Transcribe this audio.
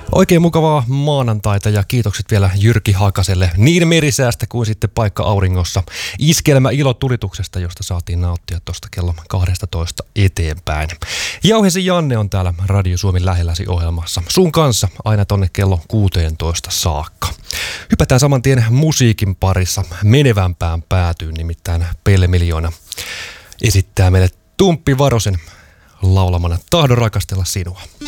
Oikein mukavaa maanantaita ja kiitokset vielä Jyrki Hakaselle niin merisäästä kuin sitten paikka auringossa. Iskelmä ilotulituksesta, josta saatiin nauttia tuosta kello 12 eteenpäin. Jauhesi Janne on täällä Radio Suomen lähelläsi ohjelmassa. Sun kanssa aina tonne kello 16 saakka. Hypätään saman tien musiikin parissa menevämpään päätyyn, nimittäin Pelle Miljoona esittää meille Tumppi Varosen laulamana Tahdon rakastella sinua.